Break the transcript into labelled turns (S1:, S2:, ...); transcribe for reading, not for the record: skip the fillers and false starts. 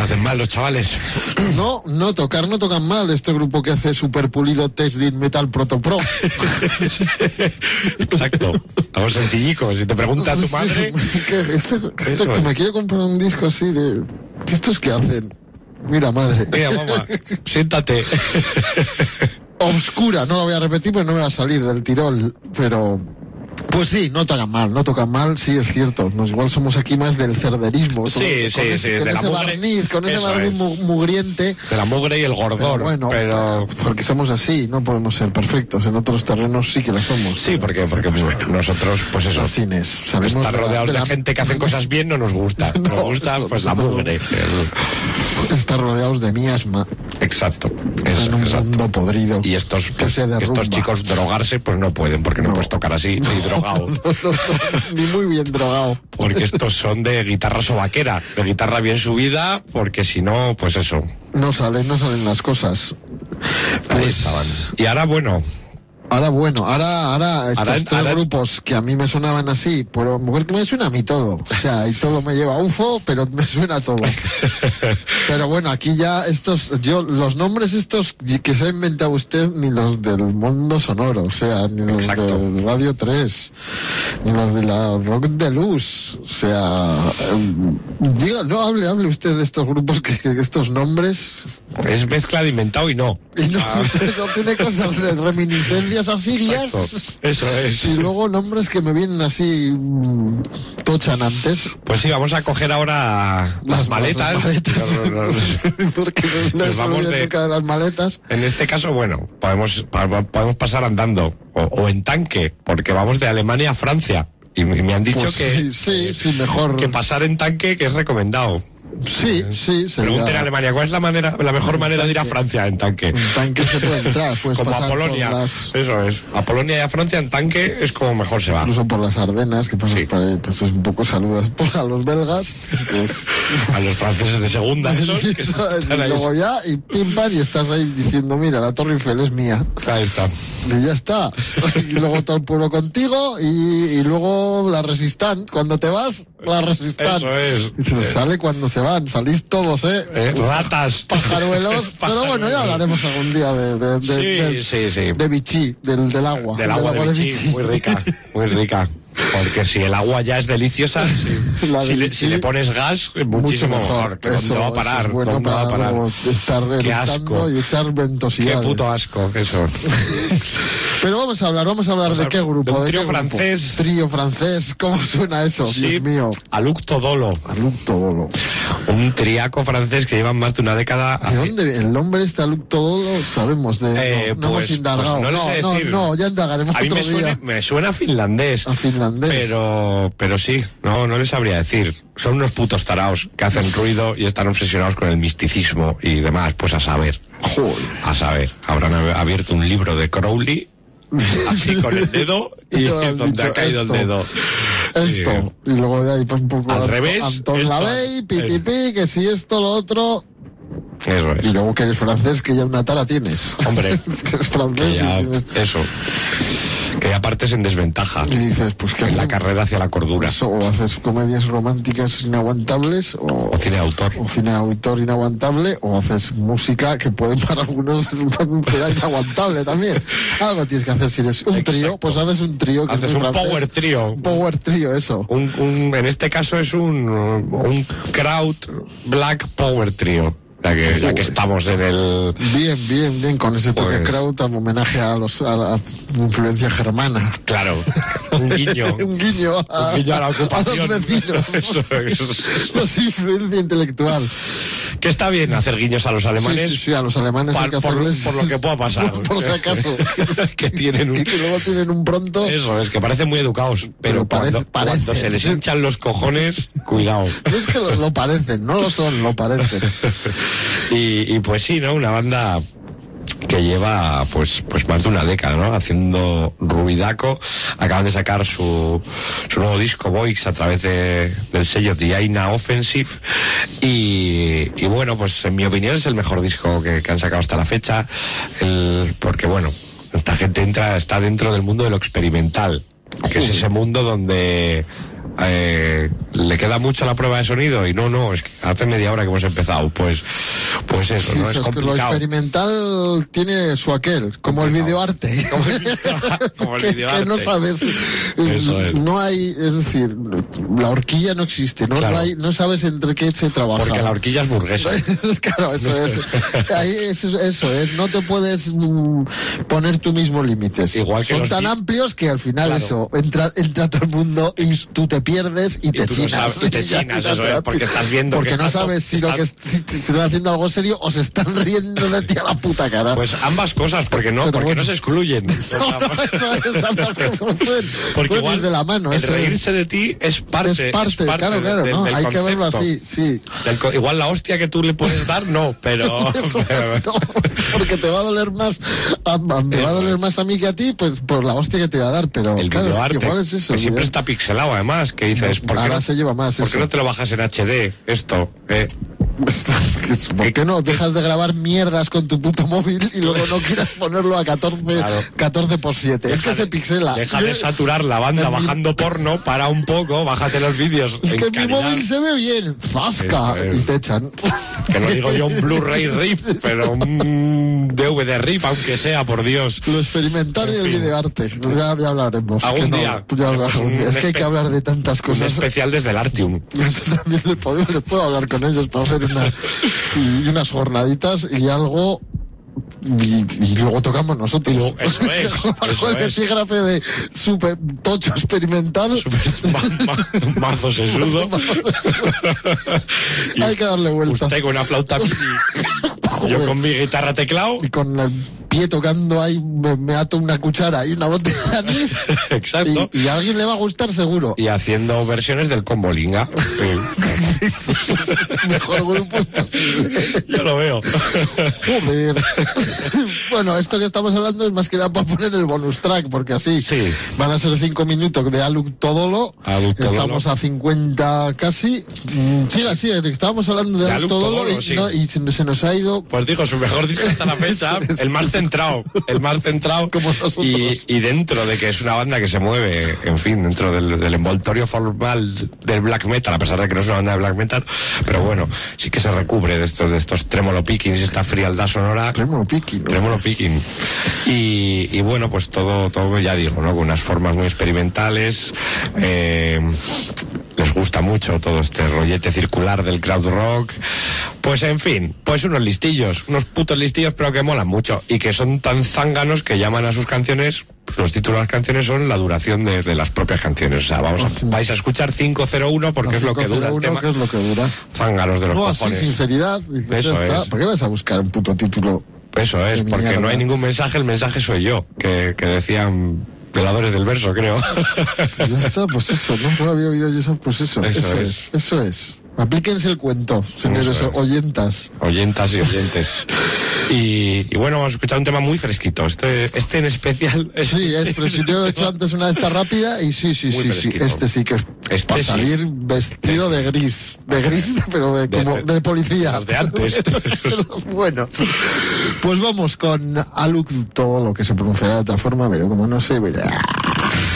S1: hacen mal los chavales.
S2: No tocan mal. Este grupo que hace super pulido Test Death Metal Proto Pro.
S1: Exacto. Algo sencillico. Si te pregunta tu madre...
S2: que me quiero comprar un disco así de... ¿Estos qué hacen? Mira, madre.
S1: Mira, mamá, siéntate.
S2: Obscura, no lo voy a repetir porque no me va a salir del Tirol, pero... Pues sí, no tocan mal, sí, es cierto. Igual somos aquí más del cerderismo.
S1: Sí, de la mugre.
S2: Barniz, con ese barniz mugriente.
S1: De la mugre y el gordor.
S2: Pero porque somos así, no podemos ser perfectos. En otros terrenos sí que lo somos.
S1: Sí, porque nosotros, pues eso.
S2: Cines,
S1: estar rodeados de gente que hace cosas bien no nos gusta. Nos gusta, pues la mugre.
S2: Estar rodeados de miasma.
S1: Exacto.
S2: En un mundo podrido.
S1: Y estos chicos drogarse, pues no pueden, porque no puedes tocar así, ni drogado.
S2: Ni muy bien drogado.
S1: Porque estos son de guitarra sobaquera, de guitarra bien subida, porque si no, pues eso.
S2: No salen las cosas.
S1: Ahí estaban. Y ahora
S2: estos tres grupos que a mí me sonaban así, pero porque me suena a mí todo. O sea, y todo me lleva a UFO, pero me suena todo. Pero bueno, aquí ya los nombres estos que se ha inventado usted, ni los del mundo sonoro, o sea, ni los de Radio 3, ni los de la Rock de Luz, o sea, no hable usted de estos grupos que estos nombres.
S1: Es mezcla de inventado y no.
S2: Y no tiene cosas de reminiscencias asirias.
S1: Eso es.
S2: Y luego nombres que me vienen así tochanantes.
S1: Pues sí, vamos a coger ahora las maletas.
S2: Porque nos vamos de las maletas.
S1: En este caso, bueno, podemos pasar andando o en tanque, porque vamos de Alemania a Francia. Y me han dicho
S2: pues
S1: que
S2: sí, mejor
S1: que pasar en tanque, que es recomendado.
S2: Sí.
S1: Pregunten en Alemania, ¿cuál es la mejor manera de ir a Francia en tanque?
S2: En tanque se puede entrar, puedes
S1: como
S2: pasar
S1: a Polonia. Eso es. A Polonia y a Francia en tanque es como mejor se va.
S2: Incluso por las Ardenas, que pasas por ahí, pues es un poco saludas a los belgas, pues...
S1: a los franceses de segunda, esos que están ahí.
S2: Luego ya, y pim pam, y estás ahí diciendo, mira, la Torre Eiffel es mía.
S1: Ahí está.
S2: Y ya está. Y luego todo el pueblo contigo, y luego la Resistant. Cuando te vas, la Resistant.
S1: Eso es.
S2: Y se sale cuando se van, salís todos,
S1: ratas.
S2: Pajaruelos. Pero bueno, ya hablaremos algún día de Vichy, del agua.
S1: Del agua de Vichy, muy rica, muy rica. Porque si el agua ya es deliciosa, si le pones gas, muchísimo mejor. ¿Dónde va a parar?
S2: Bueno,
S1: ¿Dónde va a parar?
S2: Estar
S1: qué asco.
S2: Y echar ventosidades.
S1: Qué puto asco, eso.
S2: Pero vamos a hablar de qué grupo.
S1: De un trío francés.
S2: Trío francés, ¿cómo suena eso?
S1: Sí,
S2: Dios mío.
S1: Aluc Todolo. Un triaco francés que llevan más de una década.
S2: ¿De dónde? El nombre este Aluc Todolo, sabemos de... No hemos indagado. No, ya indagaremos
S1: a mí
S2: otro día.
S1: Me suena finlandés.
S2: A finlandés.
S1: Pero sí, no les sabría decir. Son unos putos taraos que hacen ruido y están obsesionados con el misticismo y demás. Pues a saber.
S2: Joder.
S1: A saber. Habrán abierto un libro de Crowley, así con el dedo, y donde ha caído el dedo.
S2: Esto. Y luego de ahí pues un poco...
S1: Al revés.
S2: Anton Lavey, pitipi, que si esto, lo otro...
S1: Eso es.
S2: Y luego que eres francés, que ya una tara tienes.
S1: Hombre.
S2: Que es francés.
S1: Ya, eso. Que ya partes en desventaja.
S2: Y dices, pues que
S1: en la carrera hacia la cordura.
S2: Eso, o haces comedias románticas inaguantables, o
S1: cine de autor.
S2: O cine de autor inaguantable, o haces música que puede para algunos ser inaguantable también. Algo tienes que hacer si eres un trío, pues haces un trío. Que
S1: haces un francés, power trío.
S2: Un power trío, eso.
S1: En este caso es un crowd black power trío. Ya que estamos en el...
S2: Bien, con ese toque crowd, en homenaje a la influencia germana.
S1: Claro, un guiño.
S2: un guiño a
S1: la ocupación.
S2: A los vecinos.
S1: Eso.
S2: Los influencia intelectual.
S1: Que está bien hacer guiños a los alemanes.
S2: Sí, a los alemanes hay que hacerles...
S1: por lo que pueda pasar.
S2: por si acaso.
S1: que tienen
S2: y que luego tienen un pronto...
S1: Eso, es que parecen muy educados, pero cuando se les hinchan los cojones, cuidado.
S2: No es que lo parecen, no lo son, lo parecen.
S1: Y pues sí, ¿no? Una banda que lleva pues más de una década, ¿no? Haciendo ruidaco. Acaban de sacar su nuevo disco Voix a través del sello The Aina Offensive y bueno, pues en mi opinión es el mejor disco que han sacado hasta la fecha, porque bueno, esta gente está dentro del mundo de lo experimental, que es ese mundo donde le queda mucho la prueba de sonido y no, es que hace media hora que hemos empezado, pues eso,
S2: sí,
S1: no es complicado.
S2: Que lo experimental tiene su aquel, como el videoarte.
S1: Como el videoarte.
S2: Que no sabes, no hay, es decir, la horquilla no existe,
S1: claro.
S2: no sabes entre qué se trabaja.
S1: Porque la horquilla es burguesa.
S2: Claro, eso es. Ahí eso es, no te puedes poner tú mismo límites.
S1: Igual que
S2: son tan amplios que al final eso, entra todo el mundo y tú te pierdes y te chinas.
S1: Y te chinas, eso es, porque estás viendo
S2: porque no sabes si se está haciendo algo serio o se están riendo de ti a la puta cara.
S1: Pues ambas cosas, porque no se excluyen. Porque igual
S2: de la mano,
S1: el reírse de ti es parte
S2: claro,
S1: del
S2: hay
S1: concepto.
S2: que verlo así, sí.
S1: Igual la hostia que tú le puedes dar, no, pero...
S2: no, porque te va a doler más me va a doler más a mí que a ti, pues por la hostia que te va a dar, pero
S1: el
S2: claro,
S1: videoarte,
S2: igual es eso,
S1: que siempre está pixelado además, que dices, ¿por qué
S2: ahora
S1: no
S2: se lleva más
S1: ¿por qué no te lo bajas en HD esto?
S2: ¿Por qué no dejas de grabar mierdas con tu puto móvil y luego no quieras ponerlo a 14:7? Es que se pixela.
S1: Deja de saturar la banda bajando porno, para un poco, bájate los vídeos.
S2: Es que
S1: calidad.
S2: mi móvil se ve bien, zasca, y te echan.
S1: Que no digo yo un Blu-ray RIP, pero un DVD RIP, aunque sea, por Dios.
S2: Lo experimental y el videoarte. Ya hablaremos.
S1: Algún día.
S2: Es que hay que hablar de tantas cosas.
S1: Un especial desde el Artium.
S2: También les puedo hablar con ellos para hacer unas jornaditas y algo. Y luego tocamos nosotros.
S1: Eso es.
S2: Bajo el epígrafe de super tocho experimental.
S1: Mazo sesudo.
S2: Hay que darle vuelta.
S1: Usted con una flauta mini. Yo con mi guitarra teclado.
S2: Y con el pie tocando ahí, me ato una cuchara y una botella de anís.
S1: Exacto.
S2: Y a alguien le va a gustar seguro.
S1: Y haciendo versiones del Combo Linga.
S2: Mejor grupo posible.
S1: Yo lo veo.
S2: Joder. Bueno, esto que estamos hablando es más que nada para poner el bonus track, porque así van a ser 5 minutos de Aluk Todolo. Estamos a 50 casi. Sí, estábamos hablando de Aluk Todolo y se nos ha ido.
S1: Pues digo, su mejor disco hasta la fecha, el más centrado
S2: como nosotros.
S1: Y dentro de que es una banda que se mueve, en fin, dentro del envoltorio formal del black metal, a pesar de que no es una banda de black metal, pero bueno, sí que se recubre de estos tremolo pickings, esta frialdad sonora. Tremolo picking. Y bueno, pues todo ya digo, ¿no? Con unas formas muy experimentales. Les gusta mucho todo este rollete circular del crowd rock. Pues en fin, pues unos putos listillos, pero que molan mucho y que son tan zánganos que llaman a sus canciones, pues los títulos de las canciones son la duración de las propias canciones. O sea, vais a escuchar 501 porque es lo que dura el tema.
S2: Que es lo que dura.
S1: Zánganos de los cojones.
S2: Sin sinceridad.
S1: Eso es.
S2: ¿Por qué vas a buscar un puto título?
S1: Eso es, porque no hay ningún mensaje, el mensaje soy yo, que decían violadores del verso, creo.
S2: Ya está, pues eso, no había oído yo eso, pues eso es. Aplíquense el cuento, señores oyentas.
S1: Oyentas y oyentes. Y bueno, vamos a escuchar un tema muy fresquito. Este en especial.
S2: Sí, pero si yo he hecho antes una de esta rápida y sí. Este sí que es para salir vestido de gris. De gris, pero de policía.
S1: Los de antes.
S2: Bueno, pues vamos con Aluk, todo lo que se pronunciará de otra forma, pero como no sé, verá.